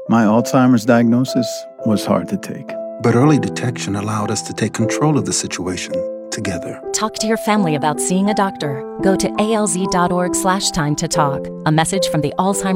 My Alzheimer's diagnosis was hard to take. But early detection allowed us to take control of the situation together. Talk to your family about seeing a doctor. Go to alz.org/time to talk. A message from the Alzheimer's